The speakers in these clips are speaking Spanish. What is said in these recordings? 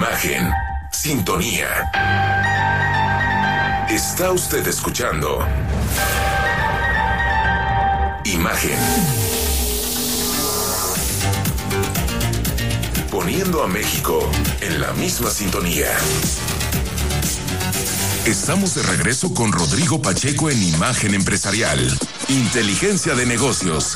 Imagen, sintonía. Está usted escuchando Imagen. Poniendo a México en la misma sintonía. Estamos de regreso con Rodrigo Pacheco en Imagen Empresarial. Inteligencia de negocios.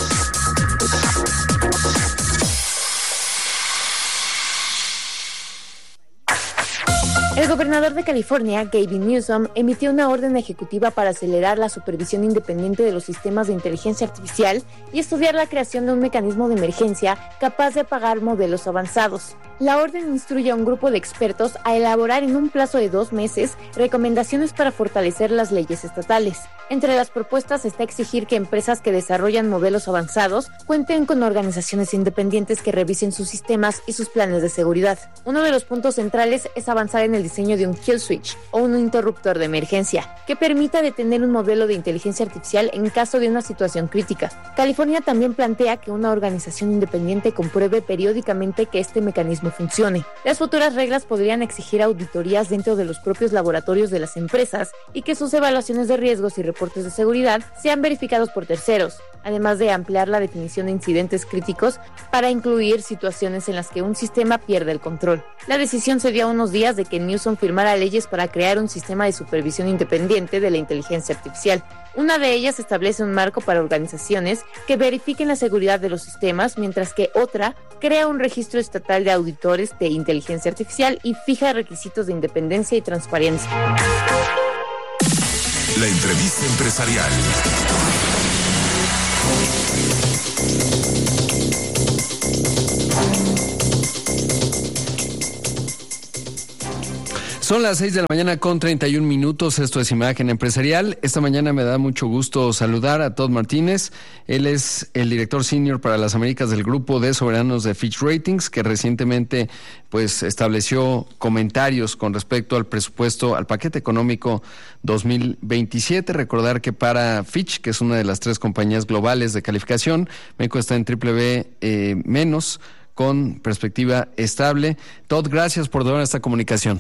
El gobernador de California, Gavin Newsom, emitió una orden ejecutiva para acelerar la supervisión independiente de los sistemas de inteligencia artificial y estudiar la creación de un mecanismo de emergencia capaz de apagar modelos avanzados. La orden instruye a un grupo de expertos a elaborar en un plazo de 2 meses recomendaciones para fortalecer las leyes estatales. Entre las propuestas está exigir que empresas que desarrollan modelos avanzados cuenten con organizaciones independientes que revisen sus sistemas y sus planes de seguridad. Uno de los puntos centrales es avanzar en el diseño de un kill switch o un interruptor de emergencia que permita detener un modelo de inteligencia artificial en caso de una situación crítica. California también plantea que una organización independiente compruebe periódicamente que este mecanismo funcione. Las futuras reglas podrían exigir auditorías dentro de los propios laboratorios de las empresas y que sus evaluaciones de riesgos y reportes de seguridad sean verificados por terceros, además de ampliar la definición de incidentes críticos para incluir situaciones en las que un sistema pierde el control. La decisión se dio a unos días de que Newsom firmara leyes para crear un sistema de supervisión independiente de la inteligencia artificial. Una de ellas establece un marco para organizaciones que verifiquen la seguridad de los sistemas, mientras que otra crea un registro estatal de auditores de inteligencia artificial y fija requisitos de independencia y transparencia. La entrevista empresarial. Son las 6 de la mañana con 31 minutos. Esto es Imagen Empresarial. Esta mañana me da mucho gusto saludar a Todd Martínez. Él es el director senior para las Américas del Grupo de Soberanos de Fitch Ratings, que recientemente estableció comentarios con respecto al presupuesto, al paquete económico 2027. Recordar que para Fitch, que es una de las 3 compañías globales de calificación, México está en BBB menos, con perspectiva estable. Todd, gracias por dar esta comunicación.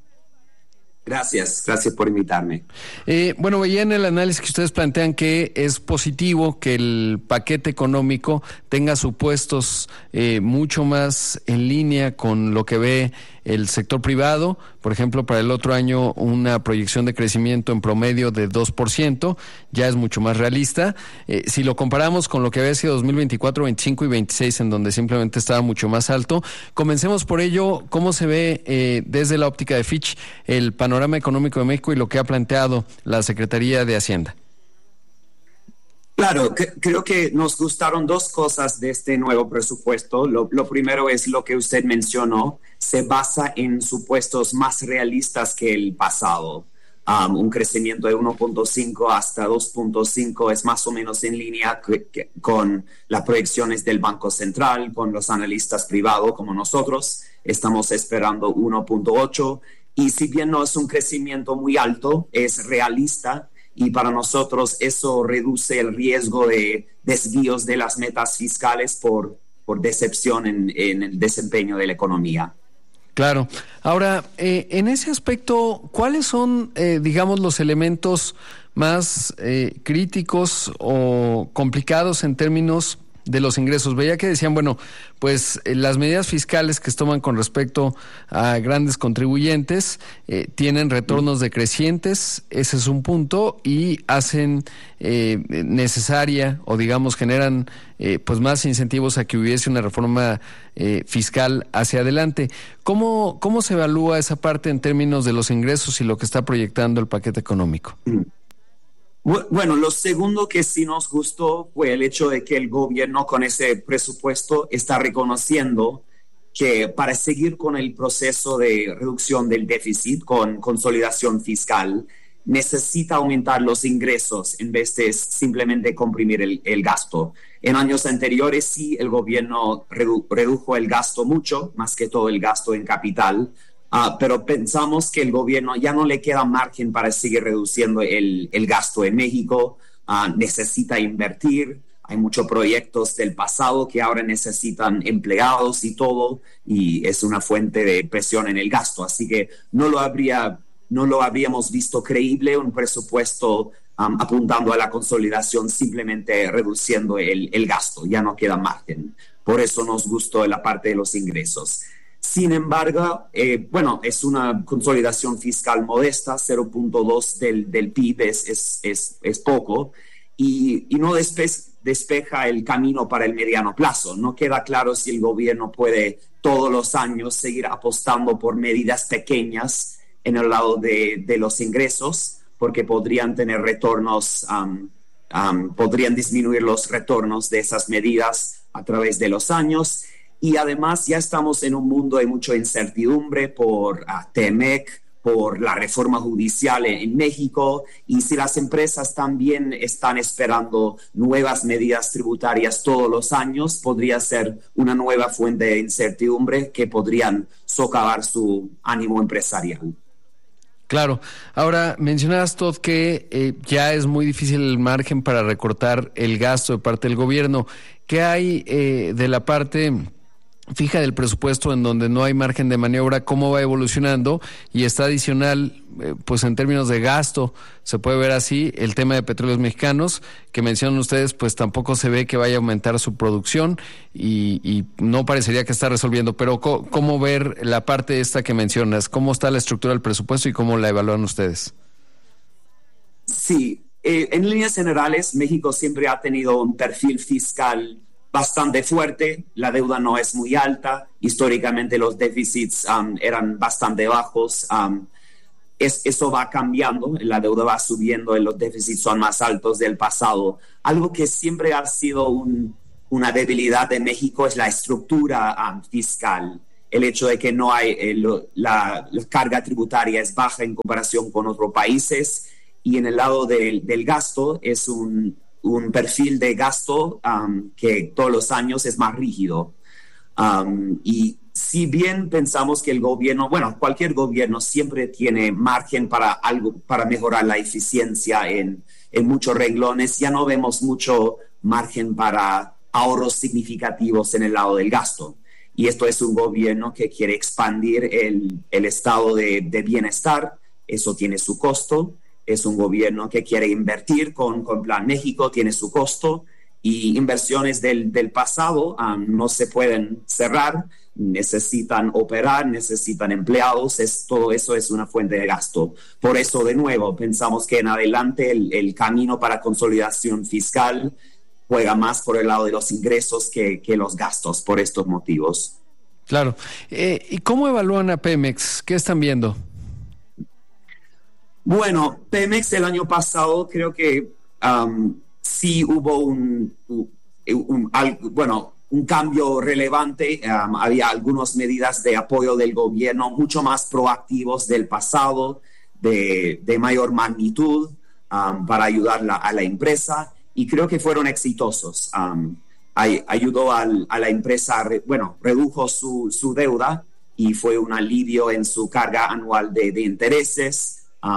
Gracias por invitarme. Veía en el análisis que ustedes plantean que es positivo que el paquete económico tenga supuestos mucho más en línea con lo que ve el sector privado. Por ejemplo, para el otro año una proyección de crecimiento en promedio de 2%, ya es mucho más realista. Si lo comparamos con lo que había sido 2024, 25 y 26, en donde simplemente estaba mucho más alto. Comencemos por ello. ¿Cómo se ve desde la óptica de Fitch el panorama económico de México y lo que ha planteado la Secretaría de Hacienda? Claro, creo que nos gustaron 2 cosas de este nuevo presupuesto. Lo primero es lo que usted mencionó, se basa en supuestos más realistas que el pasado. Un crecimiento de 1.5 hasta 2.5 es más o menos en línea con las proyecciones del Banco Central, con los analistas privados como nosotros. Estamos esperando 1.8 y si bien no es un crecimiento muy alto, es realista. Y para nosotros eso reduce el riesgo de desvíos de las metas fiscales por decepción en el desempeño de la economía. Claro. Ahora, en ese aspecto, ¿cuáles son, los elementos más críticos o complicados en términos de los ingresos? Veía que decían, las medidas fiscales que se toman con respecto a grandes contribuyentes tienen retornos decrecientes, ese es un punto, y hacen necesaria o generan más incentivos a que hubiese una reforma fiscal hacia adelante. ¿Cómo se evalúa esa parte en términos de los ingresos y lo que está proyectando el paquete económico? Bueno, lo segundo que sí nos gustó fue el hecho de que el gobierno con ese presupuesto está reconociendo que para seguir con el proceso de reducción del déficit con consolidación fiscal necesita aumentar los ingresos en vez de simplemente comprimir el gasto. En años anteriores sí el gobierno redujo el gasto mucho, más que todo el gasto en capital, pero pensamos que el gobierno ya no le queda margen para seguir reduciendo el gasto en México. Necesita invertir, Hay muchos proyectos del pasado que ahora necesitan empleados y todo, y es una fuente de presión en el gasto. Así que no lo habríamos visto creíble un presupuesto apuntando a la consolidación, simplemente reduciendo el gasto. Ya no queda margen. Por eso nos gustó la parte de los ingresos. Sin embargo, es una consolidación fiscal modesta, 0.2 del PIB es poco, y no despeja el camino para el mediano plazo. No queda claro si el gobierno puede todos los años seguir apostando por medidas pequeñas en el lado de los ingresos, porque podrían tener retornos, podrían disminuir los retornos de esas medidas a través de los años. Y además ya estamos en un mundo de mucha incertidumbre por TEMEC, por la reforma judicial en México, y si las empresas también están esperando nuevas medidas tributarias todos los años, podría ser una nueva fuente de incertidumbre que podrían socavar su ánimo empresarial. Claro. Ahora, mencionabas, Todd, que ya es muy difícil el margen para recortar el gasto de parte del gobierno. ¿Qué hay de la parte fija del presupuesto en donde no hay margen de maniobra? ¿Cómo va evolucionando? Y está adicional, pues en términos de gasto, se puede ver así, el tema de Petróleos Mexicanos, que mencionan ustedes, pues tampoco se ve que vaya a aumentar su producción y no parecería que está resolviendo. Pero ¿cómo ver la parte esta que mencionas? ¿Cómo está la estructura del presupuesto y cómo la evalúan ustedes? Sí, en líneas generales, México siempre ha tenido un perfil fiscal bastante fuerte, la deuda no es muy alta, históricamente los déficits eran bastante bajos, eso va cambiando, la deuda va subiendo y los déficits son más altos del pasado. Algo que siempre ha sido una debilidad de México es la estructura fiscal, el hecho de que no hay, la carga tributaria es baja en comparación con otros países, y en el lado del gasto es un perfil de gasto que todos los años es más rígido. Y si bien pensamos que el gobierno, cualquier gobierno siempre tiene margen para mejorar la eficiencia en muchos renglones, ya no vemos mucho margen para ahorros significativos en el lado del gasto. Y esto es un gobierno que quiere expandir el estado de bienestar, eso tiene su costo. Es un gobierno que quiere invertir con Plan México, tiene su costo, y inversiones del pasado no se pueden cerrar, necesitan operar, necesitan empleados, todo eso es una fuente de gasto. Por eso, de nuevo, pensamos que en adelante el camino para consolidación fiscal juega más por el lado de los ingresos que los gastos, por estos motivos. Claro. ¿Y cómo evalúan a Pemex? ¿Qué están viendo? Bueno, Pemex el año pasado creo que sí hubo un cambio relevante. Había algunas medidas de apoyo del gobierno mucho más proactivos del pasado, de mayor magnitud, para ayudar a la empresa, y creo que fueron exitosos. Ayudó a la empresa, redujo su deuda y fue un alivio en su carga anual de intereses.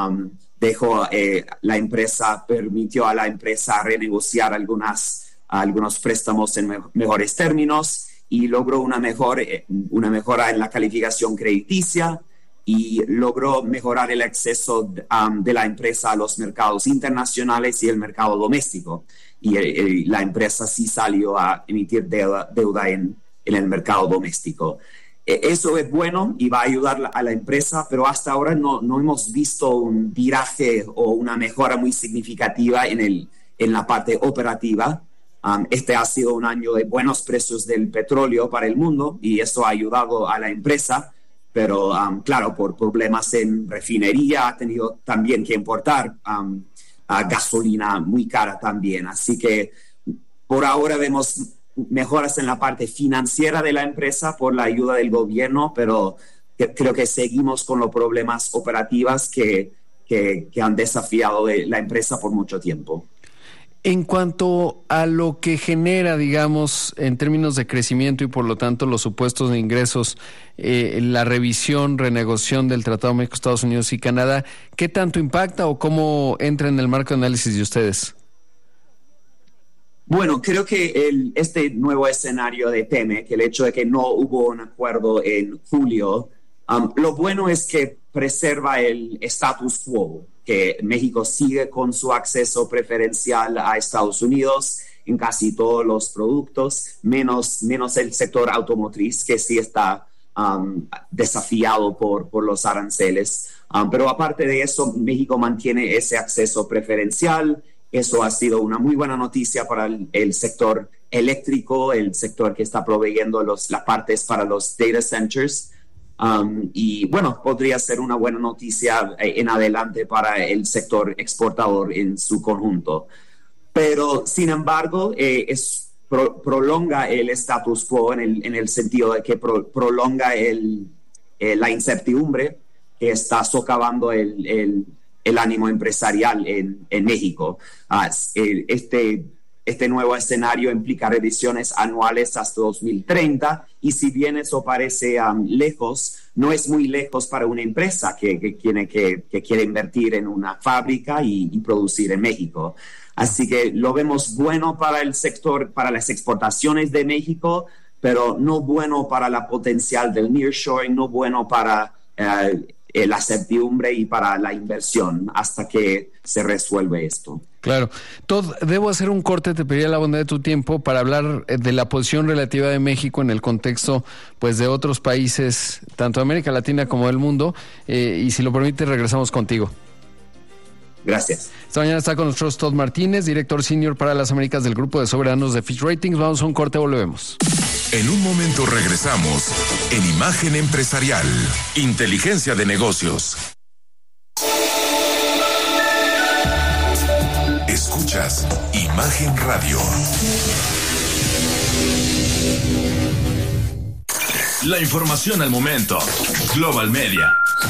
Permitió a la empresa renegociar algunos préstamos en mejores términos, y logró una mejora en la calificación crediticia, y logró mejorar el acceso de la empresa a los mercados internacionales y el mercado doméstico. Y la empresa sí salió a emitir deuda en el mercado doméstico. Eso es bueno y va a ayudar a la empresa, pero hasta ahora no hemos visto un viraje o una mejora muy significativa en la parte operativa. Este ha sido un año de buenos precios del petróleo para el mundo, y eso ha ayudado a la empresa, pero claro, por problemas en refinería ha tenido también que importar gasolina muy cara también. Así que por ahora vemos mejoras en la parte financiera de la empresa por la ayuda del gobierno, pero creo que seguimos con los problemas operativos que han desafiado la empresa por mucho tiempo. En cuanto a lo que genera, digamos, en términos de crecimiento y por lo tanto los supuestos de ingresos, la renegociación del Tratado México, Estados Unidos y Canadá, ¿qué tanto impacta o cómo entra en el marco de análisis de ustedes? Bueno, creo que este nuevo escenario de TEMEC, el hecho de que no hubo un acuerdo en julio, lo bueno es que preserva el status quo, que México sigue con su acceso preferencial a Estados Unidos en casi todos los productos, menos el sector automotriz, que sí está desafiado por los aranceles. Pero aparte de eso, México mantiene ese acceso preferencial. Eso ha sido una muy buena noticia para el sector eléctrico, el sector que está proveyendo las partes para los data centers. Y bueno, podría ser una buena noticia en adelante para el sector exportador en su conjunto. Pero, sin embargo, prolonga el status quo en el sentido de que prolonga la incertidumbre que está socavando el ánimo empresarial en México. Este nuevo escenario implica revisiones anuales hasta 2030 y si bien eso parece lejos, no es muy lejos para una empresa que quiere invertir en una fábrica y producir en México. Así que lo vemos bueno para el sector, para las exportaciones de México, pero no bueno para la potencial del nearshoring, no bueno para la certidumbre y para la inversión hasta que se resuelve esto. Claro. Todd, debo hacer un corte, te pediría la bondad de tu tiempo para hablar de la posición relativa de México en el contexto pues de otros países, tanto de América Latina como del mundo, y si lo permite regresamos contigo. Gracias. Esta mañana está con nosotros Todd Martínez, director senior para las Américas del Grupo de Soberanos de Fitch Ratings. Vamos a un corte, volvemos. En un momento regresamos en Imagen Empresarial, Inteligencia de Negocios. Escuchas Imagen Radio. La información al momento. Global Media.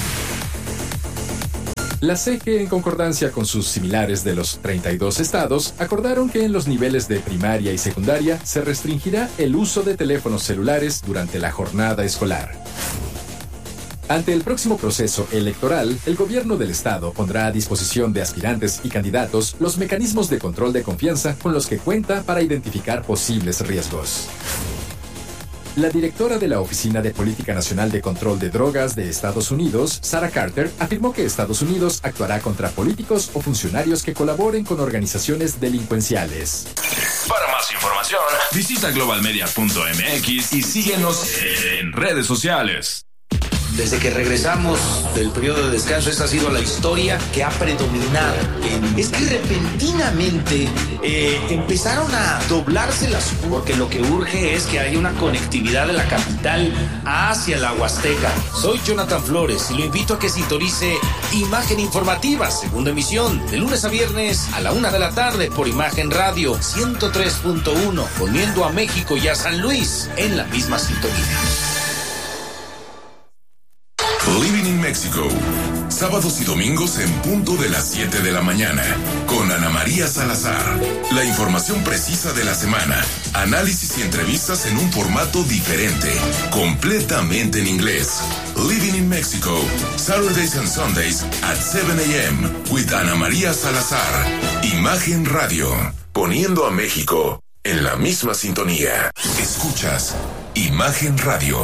La CGE, en concordancia con sus similares de los 32 estados, acordaron que en los niveles de primaria y secundaria se restringirá el uso de teléfonos celulares durante la jornada escolar. Ante el próximo proceso electoral, el gobierno del estado pondrá a disposición de aspirantes y candidatos los mecanismos de control de confianza con los que cuenta para identificar posibles riesgos. La directora de la Oficina de Política Nacional de Control de Drogas de Estados Unidos, Sarah Carter, afirmó que Estados Unidos actuará contra políticos o funcionarios que colaboren con organizaciones delincuenciales. Para más información, visita globalmedia.mx y síguenos en redes sociales. Desde que regresamos del periodo de descanso, esta ha sido la historia que ha predominado. Es que repentinamente empezaron a doblarse las curvas, porque lo que urge es que haya una conectividad de la capital hacia la Huasteca. Soy Jonathan Flores y lo invito a que sintonice Imagen Informativa, segunda emisión, de lunes a viernes a la 1:00 p.m. por Imagen Radio 103.1, poniendo a México y a San Luis en la misma sintonía. Living in Mexico, sábados y domingos en punto de las 7 de la mañana, con Ana María Salazar. La información precisa de la semana, análisis y entrevistas en un formato diferente, completamente en inglés. Living in Mexico, Saturdays and Sundays at 7 a.m. with Ana María Salazar. Imagen Radio, poniendo a México en la misma sintonía. Escuchas Imagen Radio.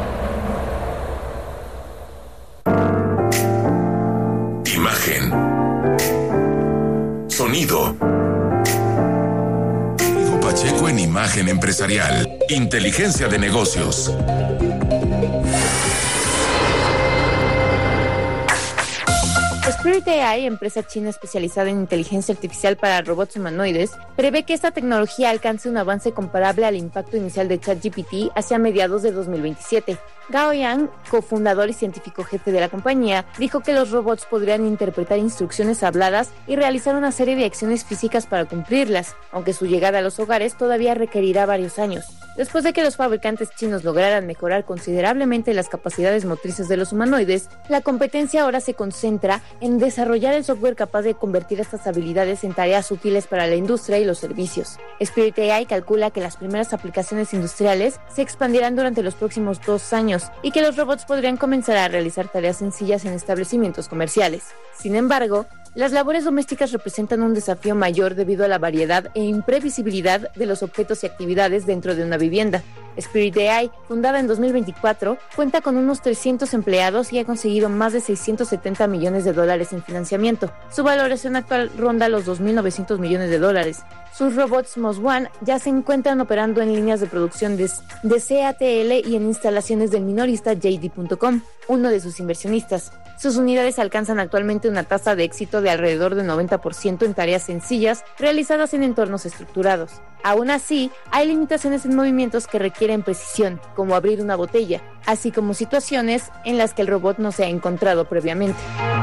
Imagen. Sonido. Rodrigo Pacheco en Imagen Empresarial. Inteligencia de Negocios. Spirit AI, empresa china especializada en inteligencia artificial para robots humanoides, prevé que esta tecnología alcance un avance comparable al impacto inicial de ChatGPT hacia mediados de 2027. Gao Yang, cofundador y científico jefe de la compañía, dijo que los robots podrían interpretar instrucciones habladas y realizar una serie de acciones físicas para cumplirlas, aunque su llegada a los hogares todavía requerirá varios años. Después de que los fabricantes chinos lograran mejorar considerablemente las capacidades motrices de los humanoides, la competencia ahora se concentra en desarrollar el software capaz de convertir estas habilidades en tareas útiles para la industria y los servicios. Spirit AI calcula que las primeras aplicaciones industriales se expandirán durante los próximos 2 años y que los robots podrían comenzar a realizar tareas sencillas en establecimientos comerciales. Sin embargo, Las labores domésticas representan un desafío mayor debido a la variedad e imprevisibilidad de los objetos y actividades dentro de una vivienda. Spirit AI, fundada en 2024, cuenta con unos 300 empleados y ha conseguido más de $670 millones en financiamiento. Su valoración actual ronda los $2.900 millones. Sus robots Moz One ya se encuentran operando en líneas de producción de CATL y en instalaciones del minorista JD.com, uno de sus inversionistas. Sus unidades alcanzan actualmente una tasa de éxito de alrededor del 90% en tareas sencillas realizadas en entornos estructurados. Aún así, hay limitaciones en movimientos que requieren precisión, como abrir una botella, así como situaciones en las que el robot no se ha encontrado previamente.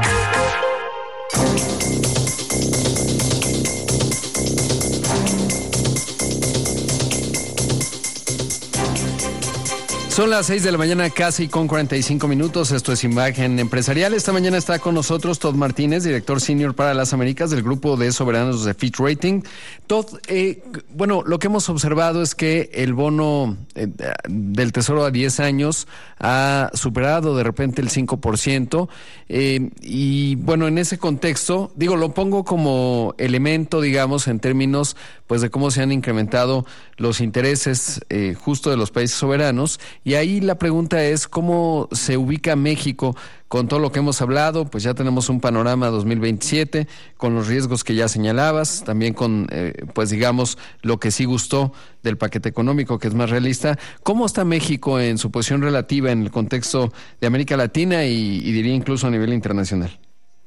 Son las 6 de la mañana, casi con 45 minutos. Esto es Imagen Empresarial. Esta mañana está con nosotros Todd Martínez, director senior para las Américas del grupo de soberanos de Fitch Rating. Todd, lo que hemos observado es que el bono del Tesoro a 10 años ha superado de repente el 5%. Y bueno, en ese contexto, lo pongo como elemento, digamos, en términos pues de cómo se han incrementado los intereses justo de los países soberanos. Y ahí la pregunta es cómo se ubica México con todo lo que hemos hablado. Pues ya tenemos un panorama 2027 con los riesgos que ya señalabas, también con lo que sí gustó del paquete económico, que es más realista. ¿Cómo está México en su posición relativa en el contexto de América Latina y diría incluso a nivel internacional?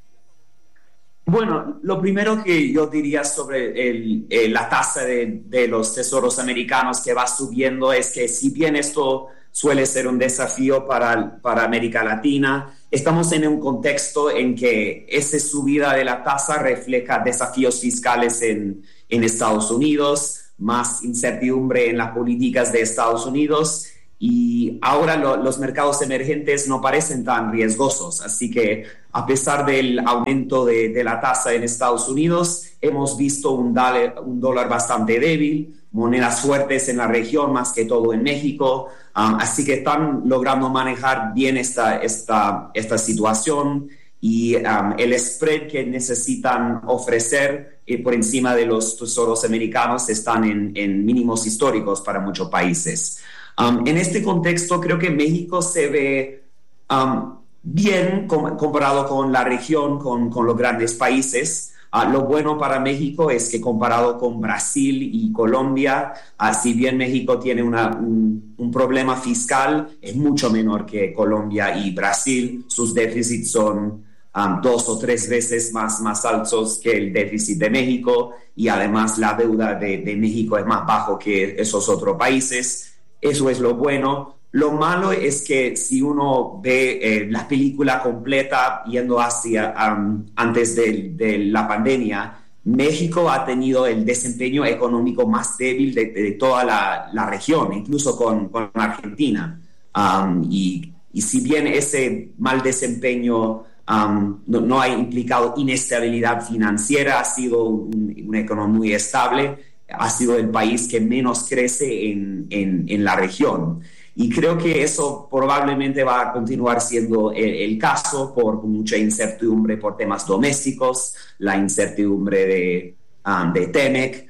Bueno, lo primero que yo diría sobre la tasa de los tesoros americanos que va subiendo es que si bien esto suele ser un desafío para América Latina, estamos en un contexto en que esa subida de la tasa refleja desafíos fiscales en Estados Unidos, más incertidumbre en las políticas de Estados Unidos, y ahora los mercados emergentes no parecen tan riesgosos. Así que a pesar del aumento de la tasa en Estados Unidos, hemos visto un dólar bastante débil, monedas fuertes en la región, más que todo en México. Así que están logrando manejar bien esta situación, y el spread que necesitan ofrecer por encima de los tesoros americanos están en mínimos históricos para muchos países. En este contexto, creo que México se ve bien comparado con la región, con los grandes países. Lo bueno para México es que comparado con Brasil y Colombia, si bien México tiene un problema fiscal, es mucho menor que Colombia y Brasil. Sus déficits son 2 o 3 veces más altos que el déficit de México, y además la deuda de México es más bajo que esos otros países. Eso es lo bueno. Lo malo es que si uno ve la película completa yendo hacia antes de la pandemia, México ha tenido el desempeño económico más débil de toda la región, incluso con Argentina. Y si bien ese mal desempeño no ha implicado inestabilidad financiera, ha sido una economía muy estable, ha sido el país que menos crece en la región. Y creo que eso probablemente va a continuar siendo el caso por mucha incertidumbre por temas domésticos, la incertidumbre de TEMEC.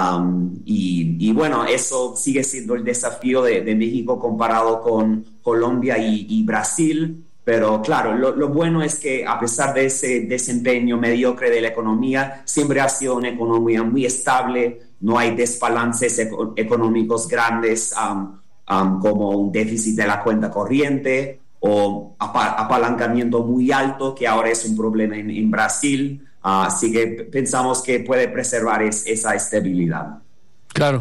Y bueno, eso sigue siendo el desafío de México comparado con Colombia y Brasil. Pero claro, lo bueno es que a pesar de ese desempeño mediocre de la economía, siempre ha sido una economía muy estable. No hay desbalances económicos grandes como un déficit de la cuenta corriente o apalancamiento muy alto, que ahora es un problema en Brasil. Así que pensamos que puede preservar esa estabilidad. Claro.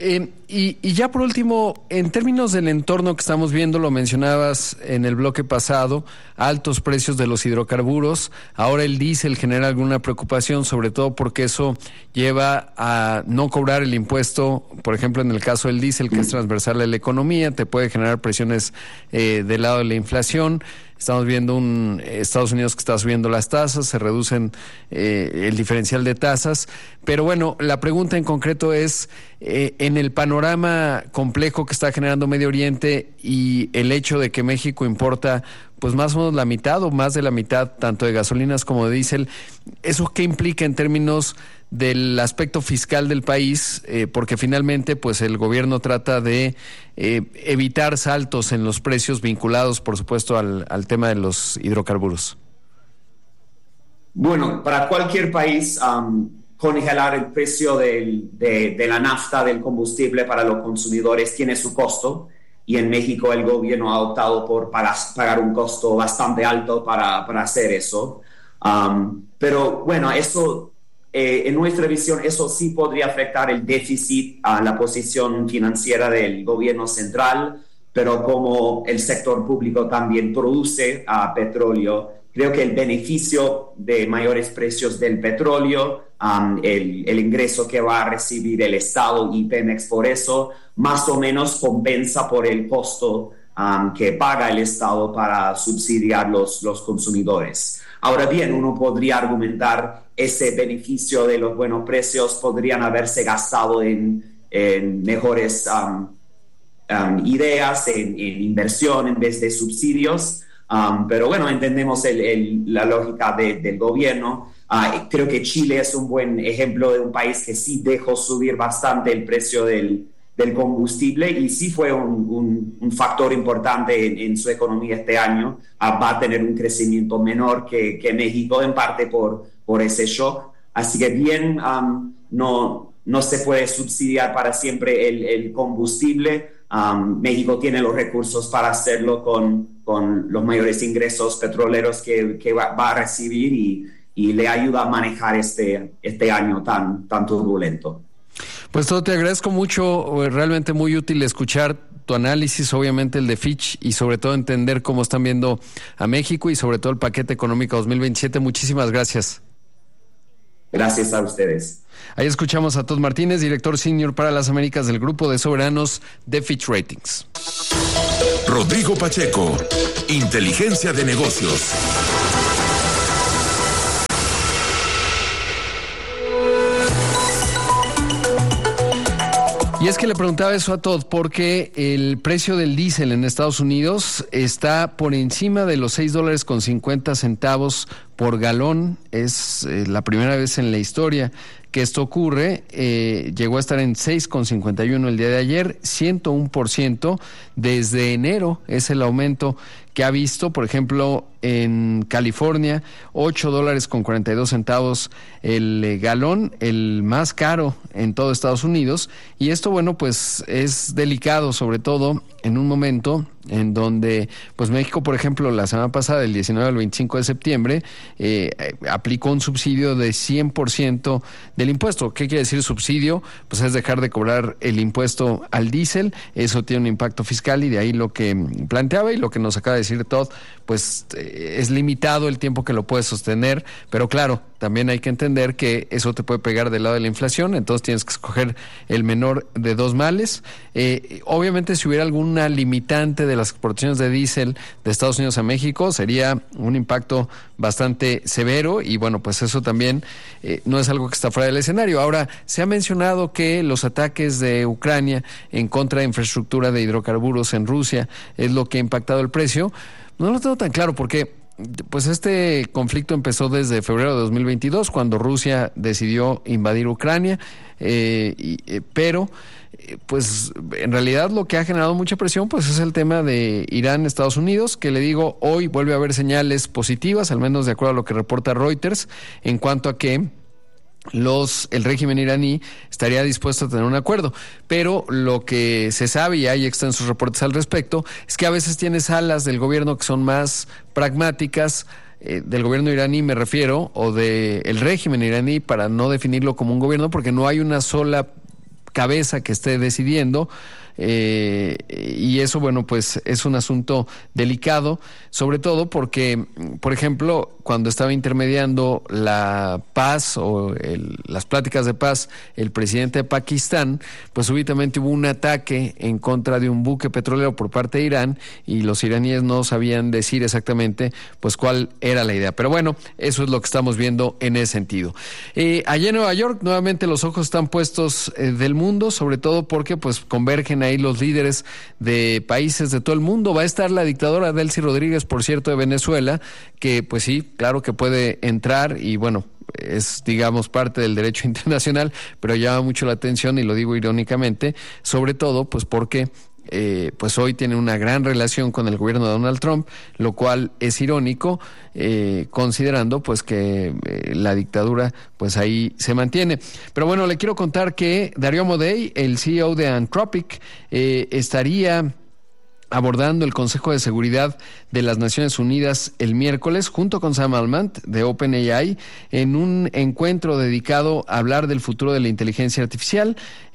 Y ya por último, en términos del entorno que estamos viendo, lo mencionabas en el bloque pasado, altos precios de los hidrocarburos. Ahora el diésel genera alguna preocupación, sobre todo porque eso lleva a no cobrar el impuesto. Por ejemplo, en el caso del diésel, que es transversal a la economía, te puede generar presiones del lado de la inflación. Estamos viendo Estados Unidos que está subiendo las tasas, se reducen el diferencial de tasas. Pero bueno, la pregunta en concreto es, en el panorama complejo que está generando Medio Oriente y el hecho de que México importa pues más o menos la mitad o más de la mitad tanto de gasolinas como de diésel, ¿eso qué implica en términos del aspecto fiscal del país? Porque finalmente pues el gobierno trata de evitar saltos en los precios vinculados por supuesto al tema de los hidrocarburos. Bueno, para cualquier país, congelar el precio de la nafta, del combustible para los consumidores tiene su costo, y en México el gobierno ha optado por pagar un costo bastante alto para hacer eso. Pero bueno, eso, en nuestra visión, eso sí podría afectar el déficit, a la posición financiera del gobierno central, pero como el sector público también produce petróleo, creo que el beneficio de mayores precios del petróleo, el ingreso que va a recibir el Estado y Pemex por eso, más o menos compensa por el costo que paga el Estado para subsidiar los consumidores. Ahora bien, uno podría argumentar ese beneficio de los buenos precios podrían haberse gastado en mejores ideas, en inversión en vez de subsidios. Pero bueno, entendemos la lógica del gobierno. Creo que Chile es un buen ejemplo de un país que sí dejó subir bastante el precio del combustible y sí fue un factor importante en su economía este año. Va a tener un crecimiento menor que México, en parte por ese shock. Así que bien, no se puede subsidiar para siempre el combustible. México tiene los recursos para hacerlo con los mayores ingresos petroleros que va a recibir y le ayuda a manejar este año tan turbulento. Pues todo, te agradezco mucho, realmente muy útil escuchar tu análisis, obviamente el de Fitch, y sobre todo entender cómo están viendo a México y sobre todo el paquete económico 2027. Muchísimas gracias. Gracias a ustedes. Ahí escuchamos a Todd Martínez, director senior para las Américas del Grupo de Soberanos de Fitch Ratings. Rodrigo Pacheco, Inteligencia de Negocios. Y es que le preguntaba eso a Todd porque el precio del diésel en Estados Unidos está por encima de los $6.50 por galón. Es la primera vez en la historia que esto ocurre. Llegó a estar en 6.51 el día de ayer, 101%. Desde enero es el aumento que ha visto, por ejemplo, en California, $8.42 el galón, el más caro en todo Estados Unidos. Y esto, bueno, pues es delicado, sobre todo en un momento en donde, pues México, por ejemplo, la semana pasada, del 19 al 25 de septiembre, aplicó un subsidio de 100% del impuesto. ¿Qué quiere decir subsidio? Pues es dejar de cobrar el impuesto al diésel. Eso tiene un impacto fiscal y de ahí lo que planteaba y lo que nos acaba de decir Todd, pues es limitado el tiempo que lo puedes sostener, pero claro, también hay que entender que eso te puede pegar del lado de la inflación, entonces tienes que escoger el menor de dos males. Obviamente, si hubiera alguna limitante de las exportaciones de diésel de Estados Unidos a México, sería un impacto bastante severo y bueno, pues eso también no es algo que está fuera del escenario. Ahora, se ha mencionado que los ataques de Ucrania en contra de infraestructura de hidrocarburos en Rusia es lo que ha impactado el precio. No lo tengo tan claro porque pues este conflicto empezó desde febrero de 2022 cuando Rusia decidió invadir Ucrania, pero pues en realidad lo que ha generado mucha presión pues es el tema de Irán, Estados Unidos, que le digo, hoy vuelve a haber señales positivas, al menos de acuerdo a lo que reporta Reuters, en cuanto a que el régimen iraní estaría dispuesto a tener un acuerdo, pero lo que se sabe, y hay extensos reportes al respecto, es que a veces tienes alas del gobierno que son más pragmáticas, del gobierno iraní me refiero, o del régimen iraní, para no definirlo como un gobierno, porque no hay una sola cabeza que esté decidiendo, y eso, bueno, pues es un asunto delicado, sobre todo porque, por ejemplo, cuando estaba intermediando la paz o las pláticas de paz el presidente de Pakistán, pues súbitamente hubo un ataque en contra de un buque petrolero por parte de Irán y los iraníes no sabían decir exactamente pues cuál era la idea. Pero bueno, eso es lo que estamos viendo en ese sentido. Allá en Nueva York, nuevamente los ojos están puestos del mundo, sobre todo porque pues convergen ahí los líderes de países de todo el mundo. Va a estar la dictadora Delcy Rodríguez, por cierto, de Venezuela, que pues sí, claro que puede entrar y bueno, es, digamos, parte del derecho internacional, pero llama mucho la atención, y lo digo irónicamente, sobre todo pues porque pues hoy tiene una gran relación con el gobierno de Donald Trump, lo cual es irónico, considerando pues que la dictadura pues ahí se mantiene. Pero bueno, le quiero contar que Darío Amodei, el CEO de Anthropic, estaría abordando el Consejo de Seguridad de las Naciones Unidas el miércoles, junto con Sam Altman de OpenAI, en un encuentro dedicado a hablar del futuro de la inteligencia artificial.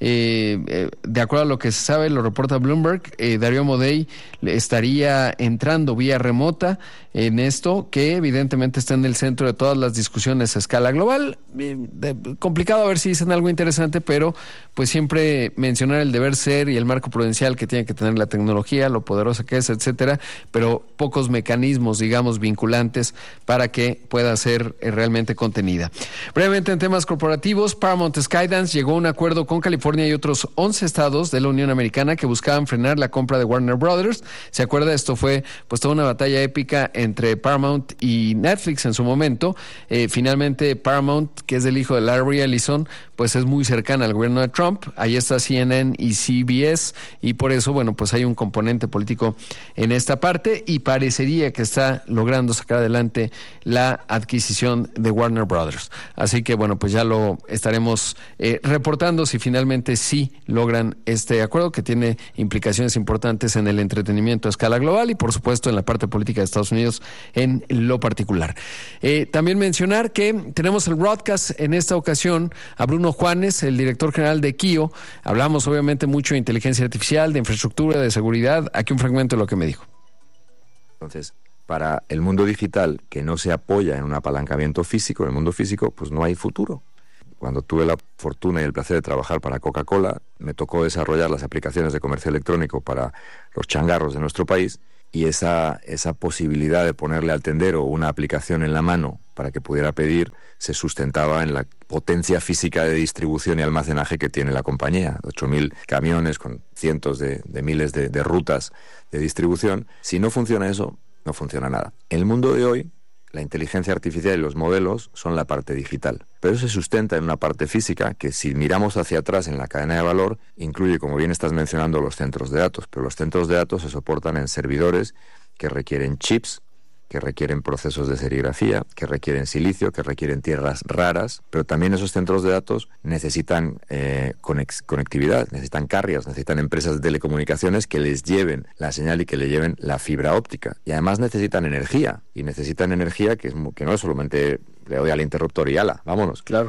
De acuerdo a lo que se sabe, lo reporta Bloomberg, Darío Amodei estaría entrando vía remota en esto, que evidentemente está en el centro de todas las discusiones a escala global. Complicado a ver si dicen algo interesante, pero pues siempre mencionar el deber ser y el marco prudencial que tiene que tener la tecnología, lo poderosa que es, etcétera, pero pocos mecanismos, digamos, vinculantes para que pueda ser realmente contenida. Brevemente, en temas corporativos, Paramount Skydance llegó a un acuerdo con California y otros 11 estados de la Unión Americana que buscaban frenar la compra de Warner Brothers. ¿Se acuerda? Esto fue pues toda una batalla épica entre Paramount y Netflix en su momento. Finalmente Paramount, que es del hijo de Larry Ellison, pues es muy cercana al gobierno de Trump. Ahí está CNN y CBS, y por eso, bueno, pues hay un componente político en esta parte, y parecería que está logrando sacar adelante la adquisición de Warner Brothers. Así que, bueno, pues ya lo estaremos reportando si finalmente sí logran este acuerdo, que tiene implicaciones importantes en el entretenimiento a escala global y, por supuesto, en la parte política de Estados Unidos en lo particular. También mencionar que tenemos el broadcast en esta ocasión a Bruno Juanes, el director general de Kio. Hablamos obviamente mucho de inteligencia artificial, de infraestructura, de seguridad. Aquí un fragmento de lo que me dijo. Entonces, para el mundo digital que no se apoya en un apalancamiento físico, en el mundo físico, pues no hay futuro. Cuando tuve la fortuna y el placer de trabajar para Coca-Cola, me tocó desarrollar las aplicaciones de comercio electrónico para los changarros de nuestro país, y esa posibilidad de ponerle al tendero una aplicación en la mano para que pudiera pedir se sustentaba en la potencia física de distribución y almacenaje que tiene la compañía. 8.000 camiones con cientos de miles de rutas de distribución. Si no funciona eso, no funciona nada. En el mundo de hoy, la inteligencia artificial y los modelos son la parte digital, pero se sustenta en una parte física que, si miramos hacia atrás en la cadena de valor, incluye, como bien estás mencionando, los centros de datos, pero los centros de datos se soportan en servidores que requieren chips, que requieren procesos de serigrafía, que requieren silicio, que requieren tierras raras, pero también esos centros de datos necesitan conectividad, necesitan carriers, necesitan empresas de telecomunicaciones que les lleven la señal y que le lleven la fibra óptica. Y además necesitan energía, y necesitan energía que no es solamente le doy al interruptor y ala, vámonos. Claro.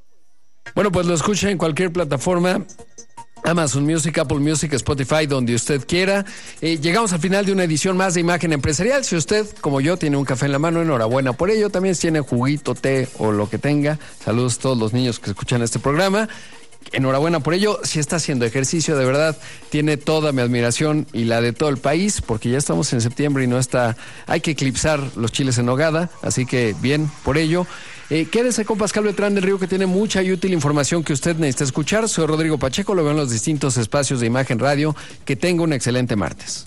Bueno, pues lo escucha en cualquier plataforma: Amazon Music, Apple Music, Spotify, donde usted quiera. Llegamos al final de una edición más de Imagen Empresarial. Si usted, como yo, tiene un café en la mano, enhorabuena por ello. También si tiene juguito, té o lo que tenga. Saludos a todos los niños que escuchan este programa. Enhorabuena por ello. Si está haciendo ejercicio, de verdad, tiene toda mi admiración y la de todo el país, porque ya estamos en septiembre y no está... Hay que eclipsar los chiles en nogada, así que bien por ello. Quédese con Pascal Beltrán del Río, que tiene mucha y útil información que usted necesita escuchar. Soy Rodrigo Pacheco, lo veo en los distintos espacios de Imagen Radio. Que tenga un excelente martes.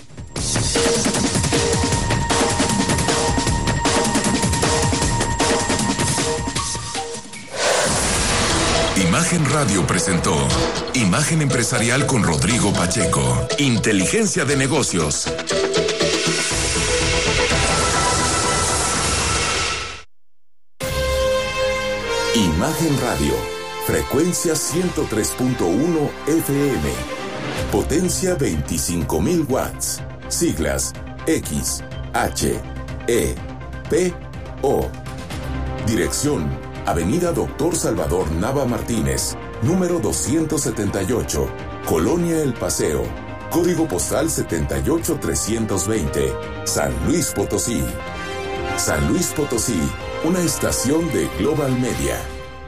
Imagen Radio presentó Imagen Empresarial con Rodrigo Pacheco. Inteligencia de negocios. Imagen Radio, frecuencia 103.1 FM, potencia 25.000 watts, siglas X, H, E, P, O. Dirección: Avenida Dr. Salvador Nava Martínez, número 278, Colonia El Paseo, código postal 78320, San Luis Potosí. San Luis Potosí, una estación de Global Media.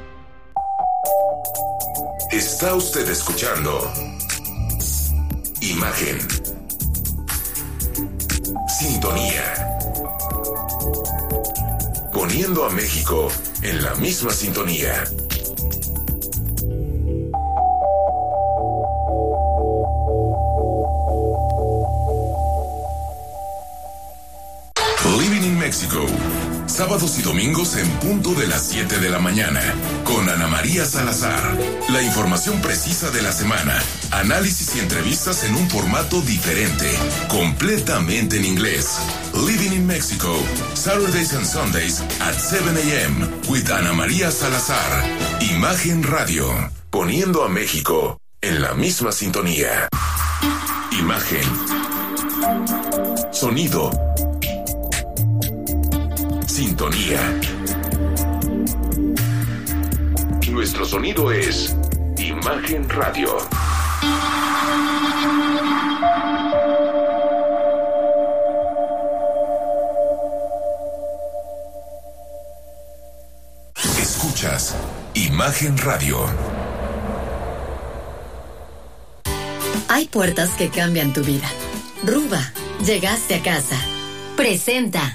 Está usted escuchando Imagen. Sintonía. Poniendo a México en la misma sintonía. Living in Mexico. Sábados y domingos en punto de las 7 de la mañana. Con Ana María Salazar. La información precisa de la semana. Análisis y entrevistas en un formato diferente. Completamente en inglés. Living in Mexico. Saturdays and Sundays at 7 a.m. with Ana María Salazar. Imagen Radio. Poniendo a México en la misma sintonía. Imagen. Sonido. Sintonía. Nuestro sonido es Imagen Radio. Escuchas Imagen Radio. Hay puertas que cambian tu vida. Ruba, llegaste a casa. Presenta.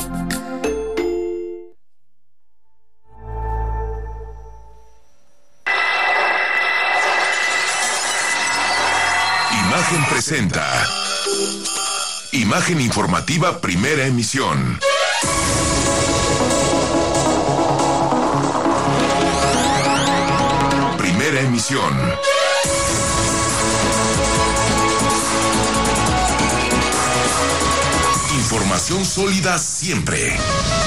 Imagen presenta Imagen informativa, primera emisión. Primera emisión. Información sólida siempre.